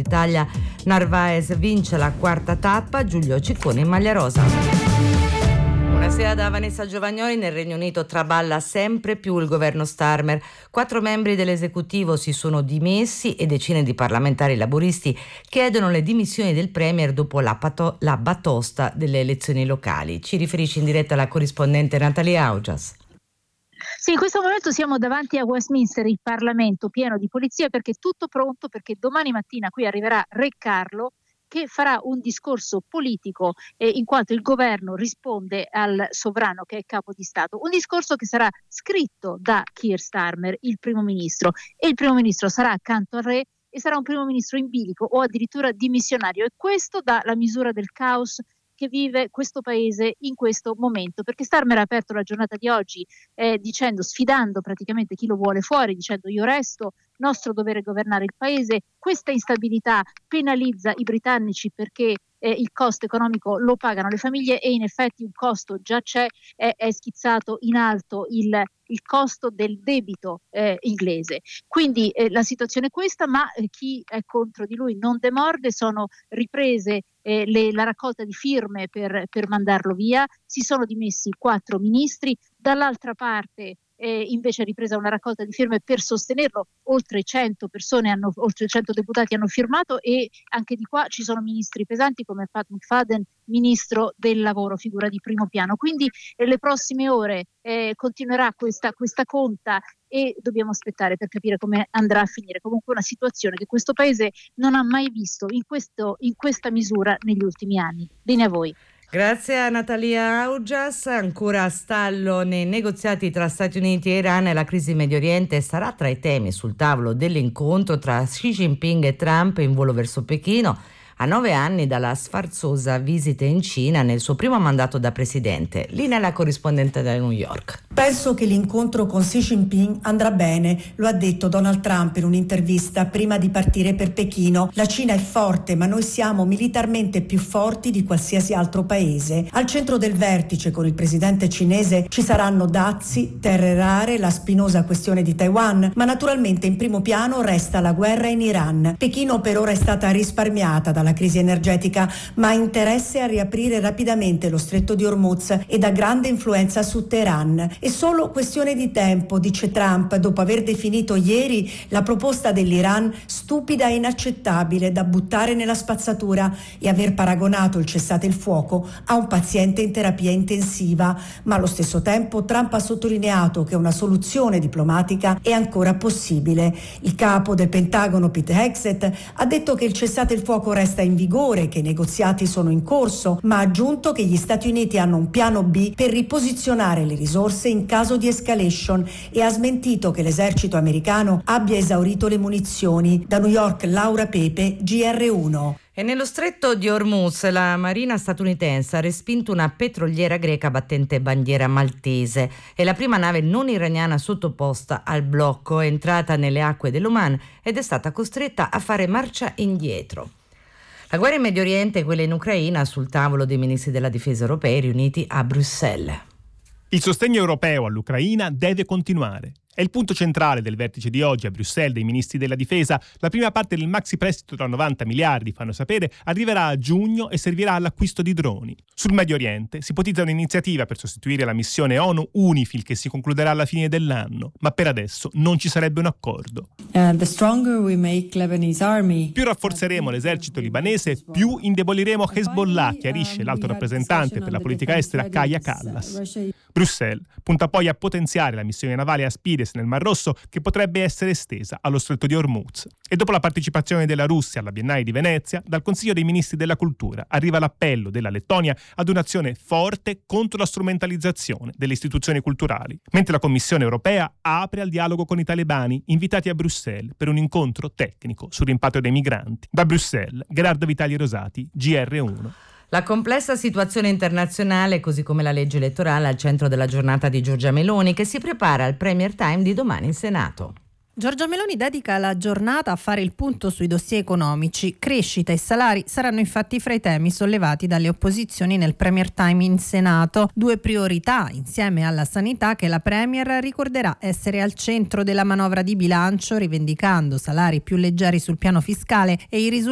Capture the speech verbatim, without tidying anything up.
Italia Narvaez vince la quarta tappa, Giulio Ciccone in maglia rosa. Buonasera da Vanessa Giovagnoli. Nel Regno Unito traballa sempre più il governo Starmer. Quattro membri dell'esecutivo si sono dimessi e decine di parlamentari laburisti chiedono le dimissioni del premier dopo la, pato- la batosta delle elezioni locali. Ci riferisce in diretta la corrispondente Natalia Augias. Sì, in questo momento siamo davanti a Westminster, il Parlamento pieno di polizia, perché è tutto pronto, perché domani mattina qui arriverà Re Carlo, che farà un discorso politico eh, in quanto il governo risponde al sovrano che è capo di Stato. Un discorso che sarà scritto da Keir Starmer, il primo ministro, e il primo ministro sarà accanto al re e sarà un primo ministro in bilico o addirittura dimissionario, e questo dà la misura del caos che vive questo paese in questo momento, perché Starmer ha aperto la giornata di oggi eh, dicendo, sfidando praticamente chi lo vuole fuori, dicendo io resto, nostro dovere è governare il paese, questa instabilità penalizza i britannici perché eh, il costo economico lo pagano le famiglie e in effetti un costo già c'è, è, è schizzato in alto il, il costo del debito eh, inglese. Quindi eh, la situazione è questa, ma eh, chi è contro di lui non demorde, sono riprese eh, le, la raccolta di firme per, per mandarlo via, si sono dimessi quattro ministri, dall'altra parte Eh, invece è ripresa una raccolta di firme per sostenerlo, oltre cento persone hanno, oltre cento deputati hanno firmato, e anche di qua ci sono ministri pesanti come Pat McFadden, ministro del lavoro, figura di primo piano. Quindi nelle prossime ore eh, continuerà questa, questa conta e dobbiamo aspettare per capire come andrà a finire. Comunque una situazione che questo paese non ha mai visto in, questo, in questa misura negli ultimi anni. Linea a voi. Grazie a Natalia Augias. Ancora a stallo nei negoziati tra Stati Uniti e Iran, la crisi in Medio Oriente sarà tra i temi sul tavolo dell'incontro tra Xi Jinping e Trump in volo verso Pechino, a nove anni dalla sfarzosa visita in Cina nel suo primo mandato da presidente. Linea la corrispondente da New York. Penso che l'incontro con Xi Jinping andrà bene, lo ha detto Donald Trump in un'intervista prima di partire per Pechino. La Cina è forte, ma noi siamo militarmente più forti di qualsiasi altro paese. Al centro del vertice con il presidente cinese ci saranno dazi, terre rare, la spinosa questione di Taiwan, ma naturalmente in primo piano resta la guerra in Iran. Pechino per ora è stata risparmiata dalla crisi energetica, ma ha interesse a riaprire rapidamente lo stretto di Hormuz ed ha grande influenza su Teheran. È solo questione di tempo, dice Trump, dopo aver definito ieri la proposta dell'Iran stupida e inaccettabile da buttare nella spazzatura e aver paragonato il cessate il fuoco a un paziente in terapia intensiva. Ma allo stesso tempo Trump ha sottolineato che una soluzione diplomatica è ancora possibile. Il capo del Pentagono, Pete Hegseth, ha detto che il cessate il fuoco resta in vigore, che i negoziati sono in corso, ma ha aggiunto che gli Stati Uniti hanno un piano B per riposizionare le risorse in caso di escalation e ha smentito che l'esercito americano abbia esaurito le munizioni. Da New York, Laura Pepe, G R uno. E nello stretto di Hormuz la marina statunitense ha respinto una petroliera greca battente bandiera maltese. È la prima nave non iraniana sottoposta al blocco, è entrata nelle acque dell'Oman ed è stata costretta a fare marcia indietro. La guerra in Medio Oriente e quella in Ucraina sul tavolo dei ministri della difesa europei riuniti a Bruxelles. Il sostegno europeo all'Ucraina deve continuare. È il punto centrale del vertice di oggi a Bruxelles dei ministri della difesa. La prima parte del maxi prestito da novanta miliardi, fanno sapere, arriverà a giugno e servirà all'acquisto di droni. Sul Medio Oriente si ipotizza un'iniziativa per sostituire la missione ONU UNIFIL che si concluderà alla fine dell'anno, ma per adesso non ci sarebbe un accordo. Uh, the stronger we make Lebanese army. Più rafforzeremo l'esercito libanese, più indeboliremo Hezbollah, chiarisce l'alto rappresentante per la politica estera Kaja Kallas. Bruxelles punta poi a potenziare la missione navale Aspides nel Mar Rosso, che potrebbe essere estesa allo stretto di Hormuz. E dopo la partecipazione della Russia alla Biennale di Venezia, dal Consiglio dei Ministri della Cultura arriva l'appello della Lettonia ad un'azione forte contro la strumentalizzazione delle istituzioni culturali, mentre la Commissione europea apre al dialogo con i talebani invitati a Bruxelles per un incontro tecnico sul rimpatrio dei migranti. Da Bruxelles, Gerardo Vitali Rosati, G R uno. La complessa situazione internazionale, così come la legge elettorale, al centro della giornata di Giorgia Meloni, che si prepara al Premier Time di domani in Senato. Giorgia Meloni dedica la giornata a fare il punto sui dossier economici. Crescita e salari saranno infatti fra i temi sollevati dalle opposizioni nel Premier Time in Senato, due priorità insieme alla sanità che la Premier ricorderà essere al centro della manovra di bilancio, rivendicando salari più leggeri sul piano fiscale e i risultati